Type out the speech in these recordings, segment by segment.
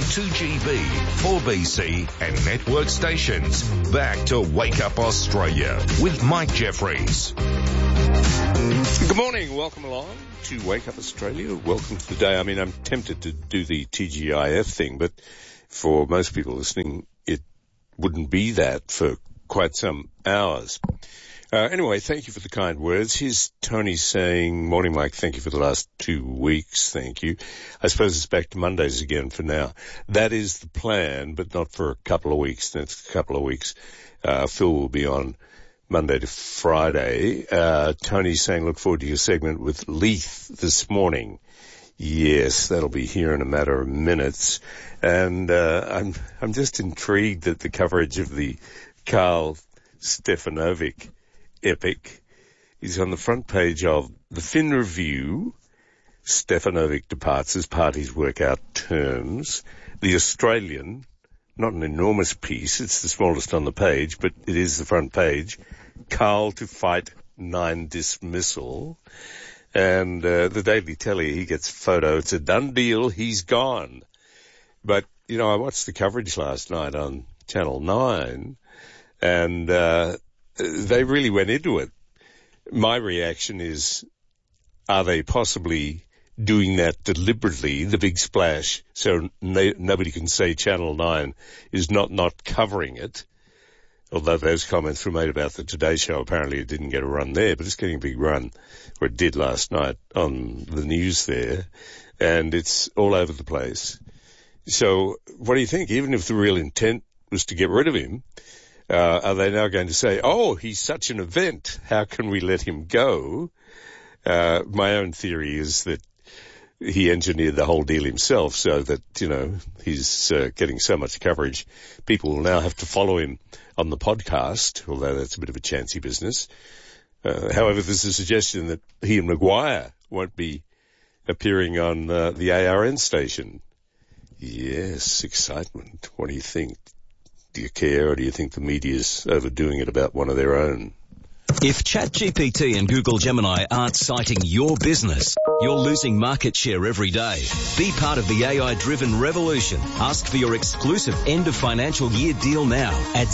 2GB, 4BC and network stations. Back to Wake Up Australia with Mike Jeffries. Good morning. Welcome along to Wake Up Australia. Welcome to the day. I mean, I'm tempted to do the TGIF thing, but for most people listening, it wouldn't be that for quite some hours. Anyway, thank you for the kind words. Here's Tony saying, morning, Mike, thank you for the last 2 weeks. Thank you. I suppose it's back to Mondays again for now. That is the plan, but not for a couple of weeks. Next couple of weeks, Phil will be on Monday to Friday. Tony's saying, look forward to your segment with Leith this morning. Yes, that'll be here in a matter of minutes. And I'm just intrigued at the coverage of the Karl Stefanovic epic. He's on the front page of the Fin Review. Stefanovic departs as parties work out terms. The Australian, not an enormous piece, it's the smallest on the page, but it is the front page. Karl to fight 9 dismissal. And the Daily Telly, he gets a photo. It's a done deal. He's gone. But, you know, I watched the coverage last night on Channel 9, and they really went into it. My reaction is, are they possibly doing that deliberately, the big splash, so nobody can say Channel 9 is not covering it? Although those comments were made about the Today Show, apparently it didn't get a run there, but it's getting a big run, or it did last night on the news there, and it's all over the place. So what do you think? Even if the real intent was to get rid of him, are they now going to say, oh, he's such an event, how can we let him go? My own theory is that he engineered the whole deal himself so that, you know, he's getting so much coverage. People will now have to follow him on the podcast, although that's a bit of a chancy business. However, there's a suggestion that he and Maguire won't be appearing on the ARN station. Yes, excitement. What do you think? Do you care, or do you think the media's overdoing it about one of their own? If ChatGPT and Google Gemini aren't citing your business, you're losing market share every day. Be part of the AI-driven revolution. Ask for your exclusive end-of-financial-year deal now at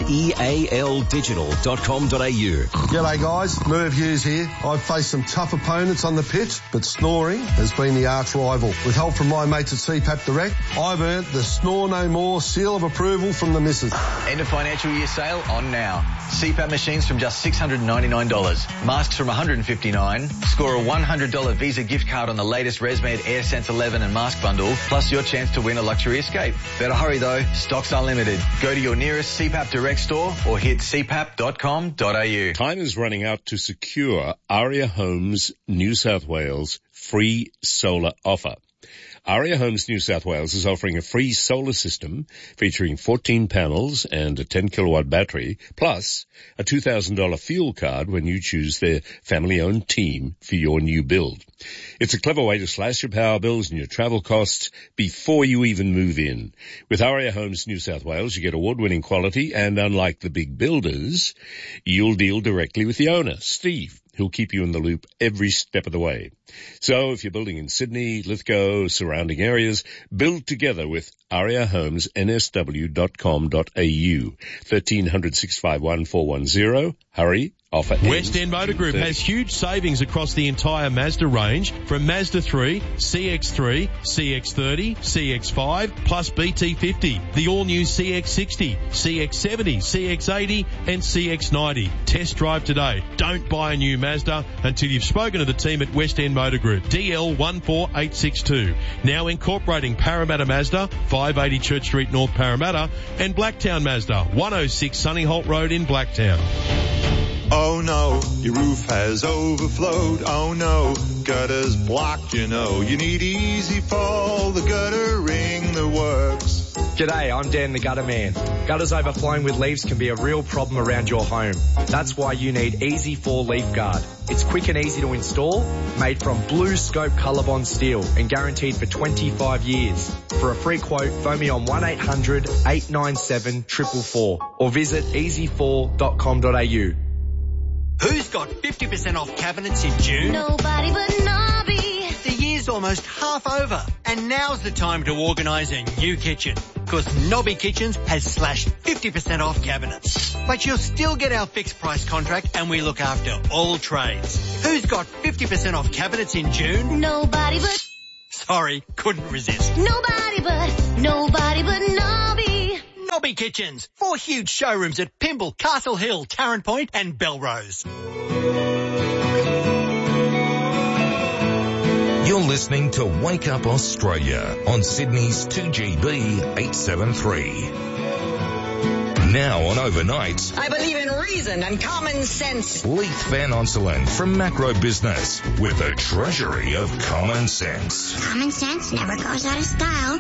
zealdigital.com.au. G'day guys, Merv Hughes here. I've faced some tough opponents on the pitch, but snoring has been the arch rival. With help from my mates at CPAP Direct, I've earned the Snore No More seal of approval from the missus. End of financial year sale on now. CPAP machines from just $699. Masks from $159. Score a $100 Visa gift card on the latest ResMed AirSense 11 and mask bundle, plus your chance to win a luxury escape. Better hurry though, stocks are limited. Go to your nearest CPAP Direct store or hit cpap.com.au. Time is running out to secure Aria Homes New South Wales free solar offer. Aria Homes New South Wales is offering a free solar system featuring 14 panels and a 10-kilowatt battery, plus a $2,000 fuel card when you choose their family-owned team for your new build. It's a clever way to slash your power bills and your travel costs before you even move in. With Aria Homes New South Wales, you get award-winning quality, and unlike the big builders, you'll deal directly with the owner, Steve, who'll keep you in the loop every step of the way. So if you're building in Sydney, Lithgow, surrounding areas, build together with ariahomesnsw.com.au. 1300 651 410. Hurry. Offer West End Motor Group has huge savings across the entire Mazda range, from Mazda 3, CX-3, CX-30, CX-5, plus BT50, the all-new CX-60, CX-70, CX-80 and CX-90. Test drive today. Don't buy a new Mazda until you've spoken to the team at West End Motor Group. DL 14862. Now incorporating Parramatta Mazda, 580 Church Street, North Parramatta, and Blacktown Mazda, 106 Sunny Holt Road in Blacktown. Oh no, your roof has overflowed. Oh no, gutter's blocked, you know. You need Easy Fall, the gutter ring that works. G'day, I'm Dan the Gutter Man. Gutters overflowing with leaves can be a real problem around your home. That's why you need Easy Fall Leaf Guard. It's quick and easy to install, made from Blue Scope Colorbond steel and guaranteed for 25 years. For a free quote, phone me on 1-800-897-444 or visit easyfall.com.au. Who's got 50% off cabinets in June? Nobody but Nobby. The year's year's almost half over, and now's the time to organise a new kitchen. Because Nobby Kitchens has slashed 50% off cabinets. But you'll still get our fixed price contract, and we look after all trades. Who's got 50% off cabinets in June? Nobody but... Sorry, couldn't resist. Nobody but Nobby. Nobby Kitchens. 4 huge showrooms at Pymble, Castle Hill, Tarrant Point and Belrose. You're listening to Wake Up Australia on Sydney's 2GB 873. Now on overnights, I believe in reason and common sense. Leith Van Onselen from Macro Business with a treasury of common sense. Common sense never goes out of style.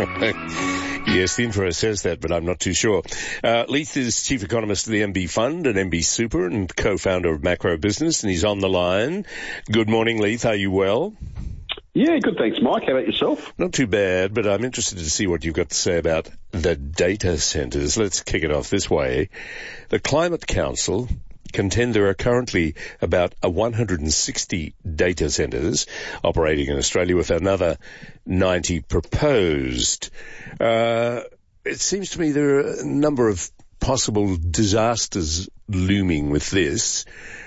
Yes, the intro says that, but I'm not too sure. Leith is Chief Economist of the MB Fund and MB Super and co-founder of Macro Business, and he's on the line. Good morning, Leith. Are you well? Yeah, good, thanks, Mike. How about yourself? Not too bad, but I'm interested to see what you've got to say about the data centres. Let's kick it off this way. The Climate Council contend there are currently about 160 data centres operating in Australia, with another 90 proposed. It seems to me there are a number of possible disasters looming with this.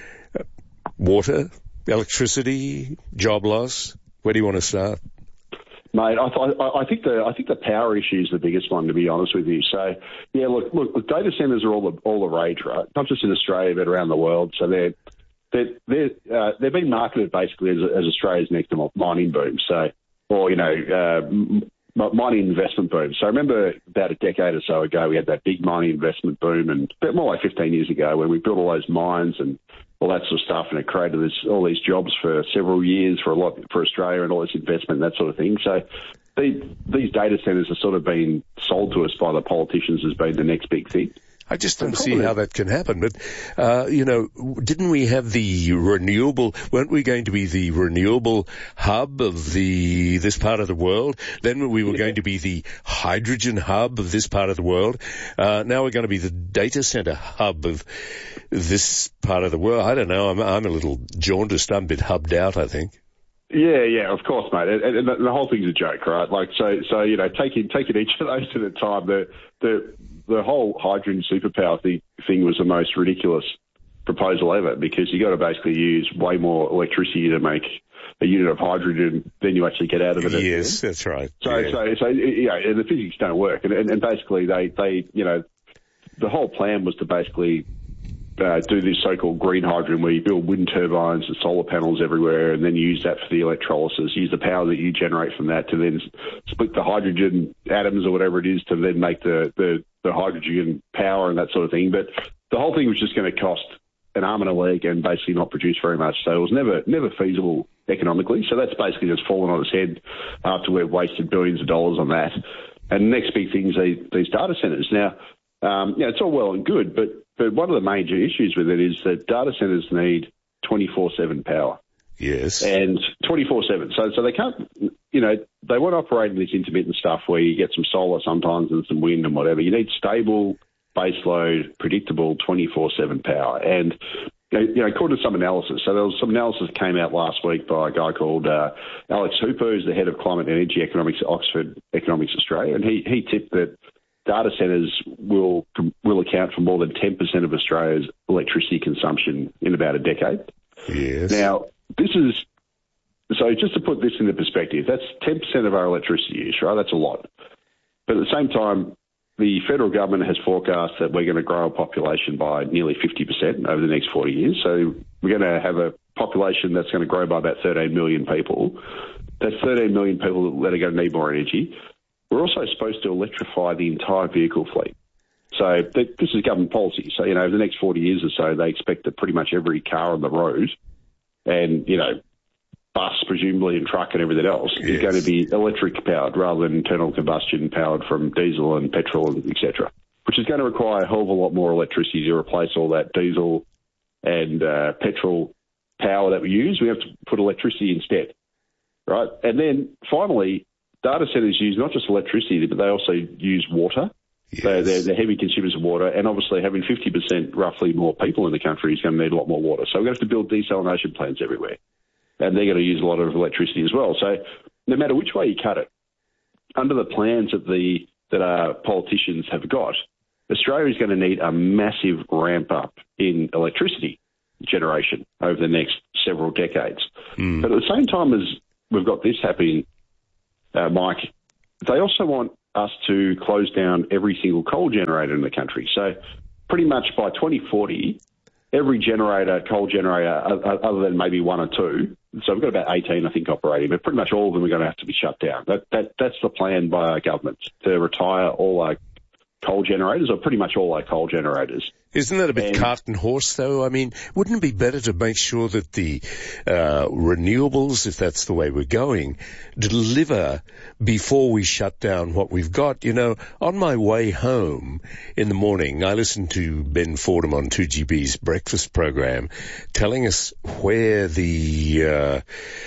Water, electricity, job loss. Where do you want to start? Mate, I think the power issue is the biggest one, to be honest with you. So, yeah, look, data centres are all the rage, right? Not just in Australia, but around the world. So they're being marketed basically as Australia's next mining boom. So, or mining investment boom. So I remember about a decade or so ago, we had that big mining investment boom, and a bit more like 15 years ago, when we built all those mines and all that sort of stuff, and it created all these jobs for several years for Australia, and all this investment and that sort of thing. So these data centres are sort of being sold to us by the politicians as being the next big thing. I just don't see how that can happen. But, didn't we have weren't we going to be the renewable hub of this part of the world? Then we were going to be the hydrogen hub of this part of the world. Now we're going to be the data center hub of this part of the world. I don't know. I'm a little jaundiced. I'm a bit hubbed out, I think. Yeah, of course, mate. And the whole thing's a joke, right? Like, so taking each of those at a time, the whole hydrogen superpower thing was the most ridiculous proposal ever, because you got to basically use way more electricity to make a unit of hydrogen than you actually get out of it. Yes, that's right. So the physics don't work, and basically they the whole plan was to basically do this so-called green hydrogen, where you build wind turbines and solar panels everywhere, and then use that for the electrolysis, use the power that you generate from that to then split the hydrogen atoms or whatever it is to then make the hydrogen power and that sort of thing. But the whole thing was just going to cost an arm and a leg and basically not produce very much. So it was never feasible economically. So that's basically just fallen on its head after we've wasted billions of dollars on that. And the next big thing is these data centres. Now, it's all well and good, but one of the major issues with it is that data centres need 24/7 power. Yes. And 24/7. So they can't, they won't operate in this intermittent stuff where you get some solar sometimes and some wind and whatever. You need stable, baseload, predictable 24/7 power. And, according to some analysis, so there was some analysis that came out last week by a guy called Alex Hooper, who's the head of climate and energy economics at Oxford Economics Australia, and he tipped that data centres will account for more than 10% of Australia's electricity consumption in about a decade. Yes. Now, so just to put this into perspective, that's 10% of our electricity use, right? That's a lot. But at the same time, the federal government has forecast that we're going to grow our population by nearly 50% over the next 40 years. So we're going to have a population that's going to grow by about 13 million people. That's 13 million people that are going to need more energy. We're also supposed to electrify the entire vehicle fleet. So this is government policy. So, over the next 40 years or so, they expect that pretty much every car on the road and, bus presumably and truck and everything else is going to be electric powered rather than internal combustion powered from diesel and petrol, et cetera, which is going to require a hell of a lot more electricity to replace all that diesel and petrol power that we use. We have to put electricity instead, right? And then finally, data centres use not just electricity, but they also use water. Yes. They're heavy consumers of water, and obviously having 50% roughly more people in the country is going to need a lot more water. So we're going to have to build desalination plants everywhere. and they're going to use a lot of electricity as well. So no matter which way you cut it, under the plans that our politicians have got, Australia is going to need a massive ramp up in electricity generation over the next several decades. But at the same time as we've got this happening, Mike, they also want us to close down every single coal generator in the country. So pretty much by 2040, every coal generator, other than maybe one or two, so we've got about 18, I think, operating, but pretty much all of them are going to have to be shut down. That's the plan by our government, to retire all our coal generators, or pretty much all our coal generators. Isn't that a bit cart and horse, though? I mean, wouldn't it be better to make sure that the renewables, if that's the way we're going, deliver before we shut down what we've got? You know, on my way home in the morning, I listened to Ben Fordham on 2GB's breakfast program telling us where the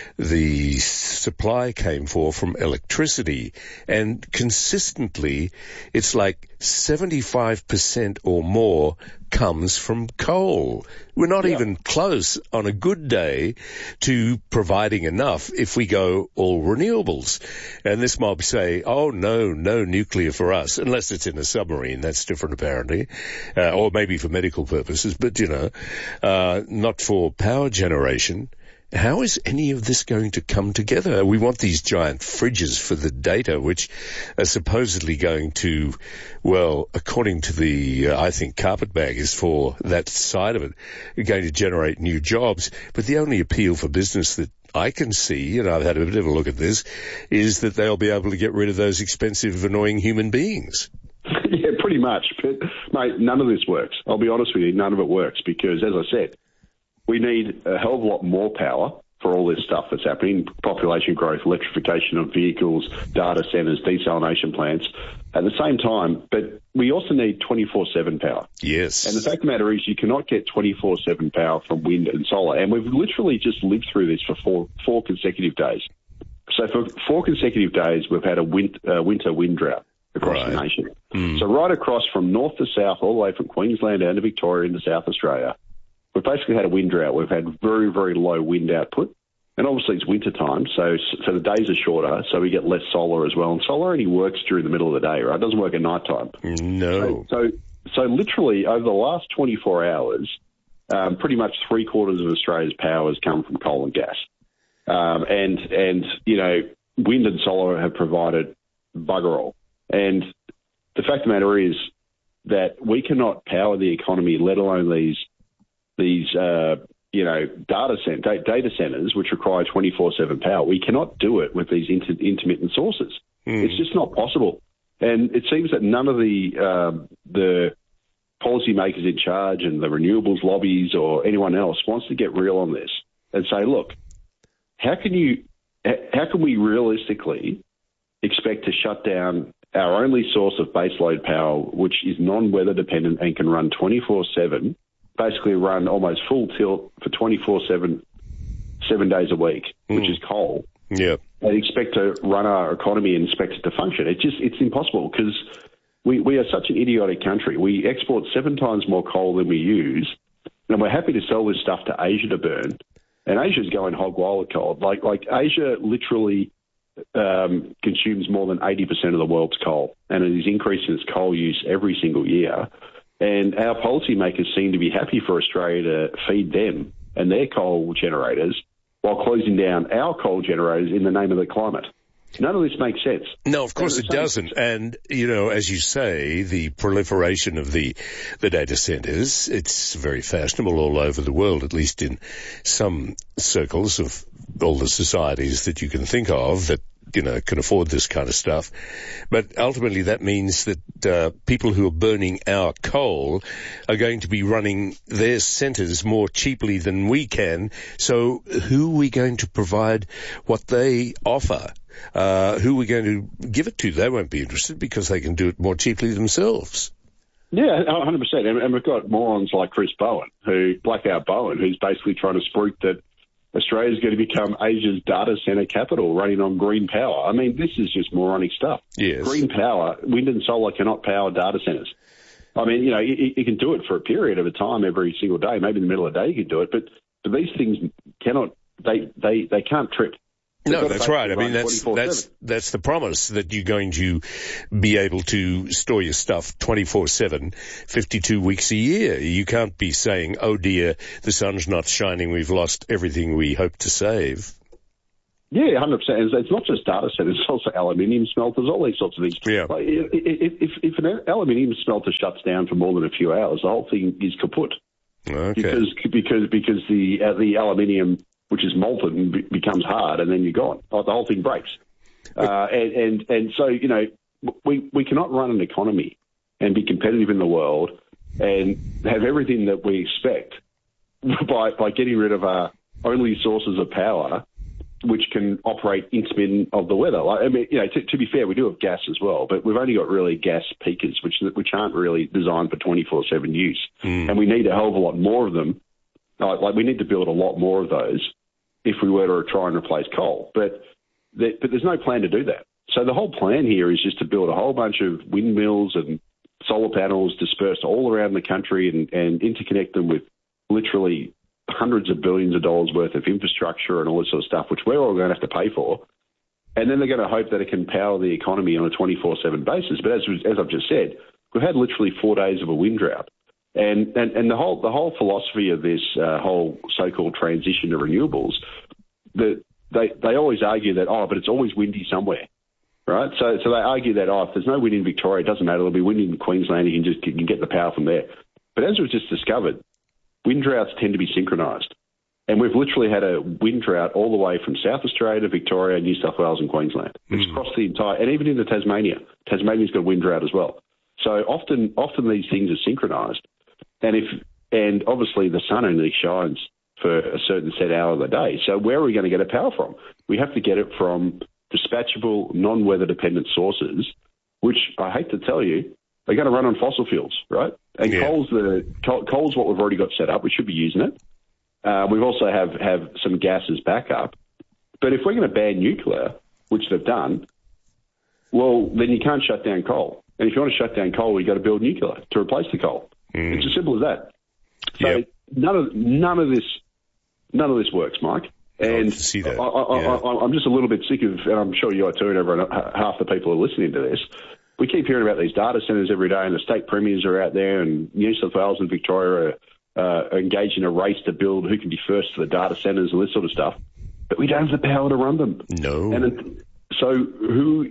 supply came from electricity, and consistently it's like 75% or more comes from coal. We're not even close on a good day to providing enough if we go all renewables. And this mob say, oh, no nuclear for us, unless it's in a submarine. That's different, apparently, or maybe for medical purposes, but, not for power generation. How is any of this going to come together? We want these giant fridges for the data, which are supposedly going to, well, according to the, I think, carpetbag is for that side of it, going to generate new jobs. But the only appeal for business that I can see, and I've had a bit of a look at this, is that they'll be able to get rid of those expensive, annoying human beings. Yeah, pretty much. But, mate, none of this works. I'll be honest with you, none of it works because, as I said, we need a hell of a lot more power for all this stuff that's happening, population growth, electrification of vehicles, data centres, desalination plants at the same time. But we also need 24/7 power. Yes. And the fact of the matter is you cannot get 24/7 power from wind and solar. And we've literally just lived through this for four consecutive days. So for 4 consecutive days, we've had a winter wind drought across the nation. So right across from north to south, all the way from Queensland down to Victoria into South Australia, we've basically had a wind drought. We've had very, very low wind output. And obviously it's winter time, so the days are shorter, so we get less solar as well. And solar only works during the middle of the day, right? It doesn't work at night time. No. So literally over the last 24 hours, pretty much 3/4 of Australia's power has come from coal and gas. And wind and solar have provided bugger all. And the fact of the matter is that we cannot power the economy, let alone these data centers, which require 24/7 power. We cannot do it with these intermittent sources. It's just not possible. And it seems that none of the policymakers in charge and the renewables lobbies or anyone else wants to get real on this and say, look, how can we realistically expect to shut down our only source of baseload power, which is non-weather dependent and can run 24/7, basically run almost full tilt for 24/7, 7 days a week, which is coal. Yeah. And expect to run our economy and expect it to function. It's impossible because we are such an idiotic country. We export 7 times more coal than we use, and we're happy to sell this stuff to Asia to burn. And Asia's going hog wild with coal. Like Asia literally consumes more than 80% of the world's coal, and it is increasing its coal use every single year. And our policymakers seem to be happy for Australia to feed them and their coal generators while closing down our coal generators in the name of the climate. None of this makes sense. No, of course it doesn't. And, as you say, the proliferation of the data centers, it's very fashionable all over the world, at least in some circles of all the societies that you can think of that, can afford this kind of stuff. But ultimately that means that people who are burning our coal are going to be running their centres more cheaply than we can. So who are we going to provide what they offer? Who are we going to give it to? They won't be interested because they can do it more cheaply themselves. Yeah, 100%. And we've got morons like Chris Bowen, Blackout Bowen, who's basically trying to spruik that Australia is going to become Asia's data centre capital running on green power. I mean, this is just moronic stuff. Yes. Green power, wind and solar cannot power data centres. I mean, you can do it for a period of a time every single day. Maybe in the middle of the day you can do it, but these things cannot they can't trip. No, that's right. I mean, that's the promise, that you're going to be able to store your stuff 24/7, 52 weeks a year. You can't be saying, oh dear, the sun's not shining, we've lost everything we hoped to save. Yeah, 100%. It's not just data centers, it's also aluminium smelters, all these sorts of things. Yeah. Like, if an aluminium smelter shuts down for more than a few hours, the whole thing is kaput. Okay. Because the aluminium, which is molten, becomes hard, and then you're gone. The whole thing breaks. And so, you know, we cannot run an economy and be competitive in the world and have everything that we expect by getting rid of our only sources of power, which can operate intermittent of the weather. Like, I mean, you know, to be fair, we do have gas as well, but we've only got really gas peakers, which aren't really designed for 24/7 use. And we need a hell of a lot more of them. Like, we need to build a lot more of those if we were to try and replace coal. But there's no plan to do that. So the whole plan here is just to build a whole bunch of windmills and solar panels dispersed all around the country and interconnect them with literally hundreds of billions of dollars worth of infrastructure and all this sort of stuff, which we're all going to have to pay for. And then they're going to hope that it can power the economy on a 24/7 basis. But as I've just said, we've had literally 4 days of a wind drought. And the whole philosophy of this whole so-called transition to renewables, that they always argue that, but it's always windy somewhere, right? So they argue that, if there's no wind in Victoria, it doesn't matter, there'll be wind in Queensland, you can get the power from there. But as we've just discovered, wind droughts tend to be synchronised. And we've literally had a wind drought all the way from South Australia to Victoria, New South Wales and Queensland. It's across the entire, and even into Tasmania. Tasmania's got a wind drought as well. So often these things are synchronised. And obviously the sun only shines for a certain set hour of the day. So where are we going to get our power from? We have to get it from dispatchable, non-weather dependent sources, which I hate to tell you, they're going to run on fossil fuels, right? And coal's what we've already got set up. We should be using it. We've also have some gas as backup. But if we're going to ban nuclear, which they've done, well, then you can't shut down coal. And if you want to shut down coal, you've got to build nuclear to replace the coal. It's as simple as that. So none of this works, Mike. And see that. I'm just a little bit sick of, and I'm sure you are too, and everyone, half the people are listening to this. We keep hearing about these data centres every day, and the state premiers are out there, and New South Wales and Victoria are engaged in a race to build who can be first to the data centres and this sort of stuff. But we don't have the power to run them. No. And so who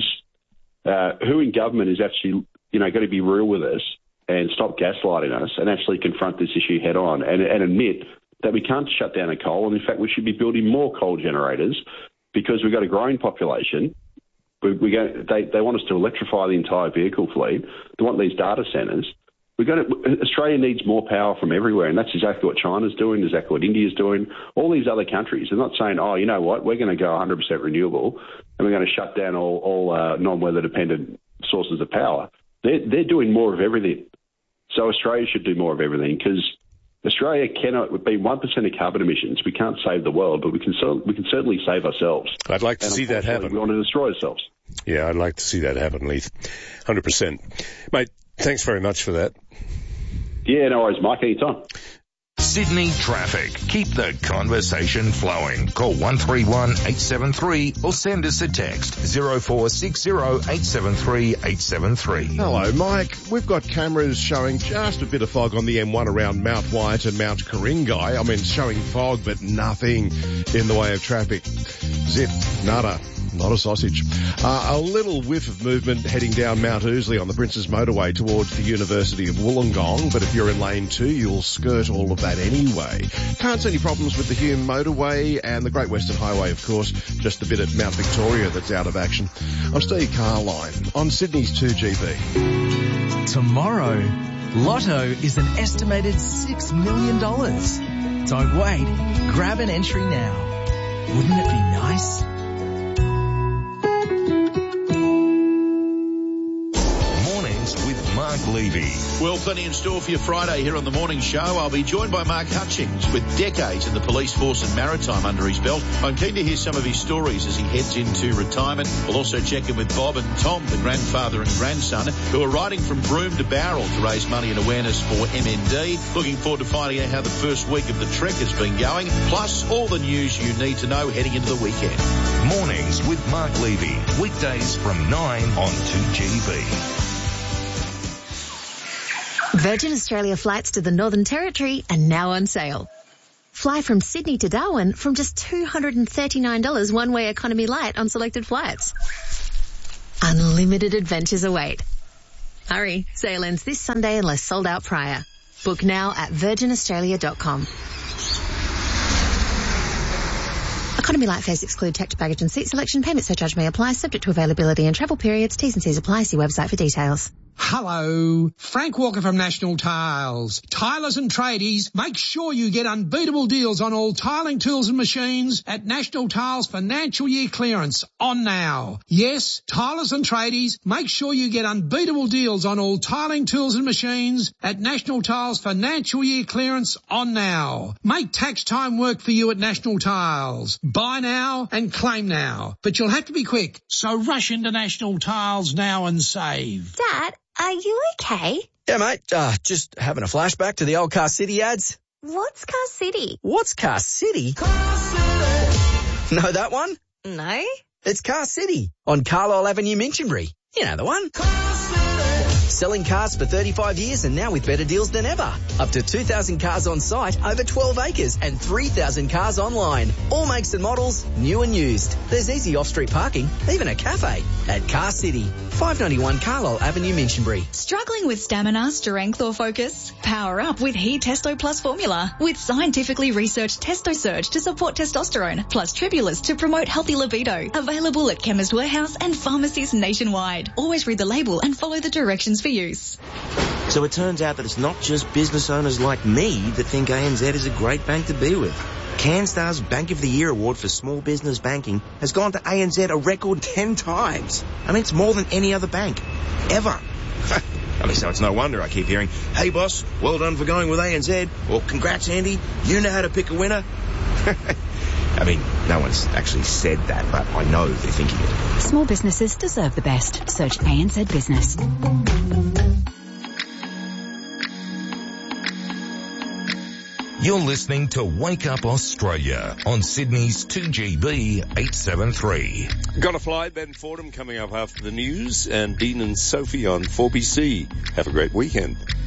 in government is actually, going to be real with us and stop gaslighting us and actually confront this issue head on and admit that we can't shut down a coal, and in fact we should be building more coal generators because we've got a growing population. They want us to electrify the entire vehicle fleet. They want these data centres. Australia needs more power from everywhere, and that's exactly what China's doing, exactly what India's doing. All these other countries are not saying, you know what, we're going to go 100% renewable and we're going to shut down all non-weather dependent sources of power. They're doing more of everything. So Australia should do more of everything because Australia cannot be 1% of carbon emissions. We can't save the world, but we can certainly save ourselves. I'd like to see that happen. We want to destroy ourselves. Yeah, I'd like to see that happen, Leith. 100%. Mate, thanks very much for that. Yeah, no worries, Mike. Anytime. Sydney traffic. Keep the conversation flowing. Call 131-873 or send us a text 0460-873-873. Hello, Mike. We've got cameras showing just a bit of fog on the M1 around Mount White and Mount Ku-ring-gai. I mean, showing fog, but nothing in the way of traffic. Zip. Nada. Not a sausage. A little whiff of movement heading down Mount Ousley on the Princes Motorway towards the University of Wollongong, but if you're in lane 2, you'll skirt all of that anyway. Can't see any problems with the Hume Motorway and the Great Western Highway, of course. Just a bit at Mount Victoria that's out of action. I'm Steve Carline on Sydney's 2GB. Tomorrow, Lotto is an estimated $6 million. Don't wait. Grab an entry now. Wouldn't it be nice? With Mark Mark Levy. Well, plenty in store for you Friday here on the morning show. I'll be joined by Mark Hutchings with decades in the police force and maritime under his belt. I'm keen to hear some of his stories as he heads into retirement. We'll also check in with Bob and Tom, the grandfather and grandson, who are riding from Broome to Bowral to raise money and awareness for MND. Looking forward to finding out how the first week of the trek has been going, plus all the news you need to know heading into the weekend. Mornings with Mark Levy. Weekdays from 9 on 2GB. Virgin Australia flights to the Northern Territory are now on sale. Fly from Sydney to Darwin from just $239 one-way economy light on selected flights. Unlimited adventures await. Hurry, sale ends this Sunday unless sold out prior. Book now at virginaustralia.com. Economy light fares exclude tax, baggage and seat selection. Payment surcharge may apply, subject to availability and travel periods. T's and C's apply. See website for details. Hello, Frank Walker from National Tiles. Tilers and tradies, make sure you get unbeatable deals on all tiling tools and machines at National Tiles financial year clearance on now. Yes, tilers and tradies, make sure you get unbeatable deals on all tiling tools and machines at National Tiles financial year clearance on now. Make tax time work for you at National Tiles. Buy now and claim now. But you'll have to be quick, so rush into National Tiles now and save. Dad, are you okay? Yeah, mate. Just having a flashback to the old Car City ads. What's Car City? What's Car City? Car City. Know that one? No. It's Car City on Carlisle Avenue, Minchinbury. You know the one. Car City. Selling cars for 35 years and now with better deals than ever. Up to 2,000 cars on site, over 12 acres and 3,000 cars online. All makes and models, new and used. There's easy off-street parking, even a cafe at Car City. 591 Carlisle Avenue, Minchinbury. Struggling with stamina, strength or focus? Power up with He Testo Plus formula. With scientifically researched Testo Surge to support testosterone, plus Tribulus to promote healthy libido. Available at Chemist Warehouse and pharmacies nationwide. Always read the label and follow the directions for use. So it turns out that it's not just business owners like me that think ANZ is a great bank to be with. CanStar's Bank of the Year award for small business banking has gone to ANZ a record 10 times. I mean, it's more than any other bank, ever. I mean, so it's no wonder I keep hearing, "Hey boss, well done for going with ANZ," or "Congrats Andy, you know how to pick a winner." I mean, no one's actually said that, but I know they're thinking it. Small businesses deserve the best. Search ANZ Business. You're listening to Wake Up Australia on Sydney's 2GB 873. Got to fly, Ben Fordham coming up after the news, and Dean and Sophie on 4BC. Have a great weekend.